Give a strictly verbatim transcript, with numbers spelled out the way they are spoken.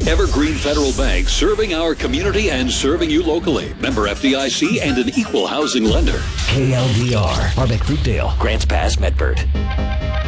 Evergreen Federal Bank, serving our community and serving you locally. Member F D I C and an equal housing lender. K L D R, Harbeck Fruitdale, Grants Pass, Medford.